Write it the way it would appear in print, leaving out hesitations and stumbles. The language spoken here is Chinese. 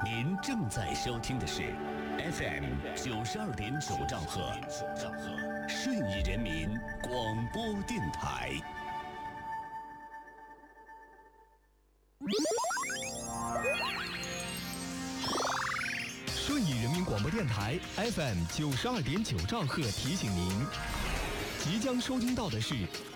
您正在收听的是 FM 92.9兆赫，顺义人民广播电台。 顺义人民广播电台 FM 92.9兆赫提醒您，即将收听到的是